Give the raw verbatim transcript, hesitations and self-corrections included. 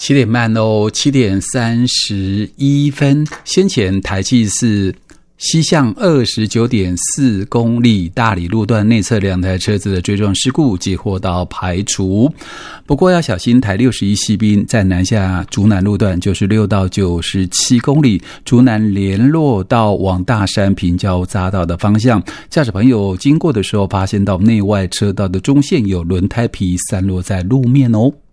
七点半哦，七点三十一分。先前台七四西向二十九点四公里大里路段内侧两台车子的追撞事故接获到排除，不过要小心台六十一西滨在南下竹南路段九十六到九十七公里，竹南联络道往大山平交匝道的方向，驾驶朋友经过的时候发现到内外车道的中线有轮胎皮散落在路面哦。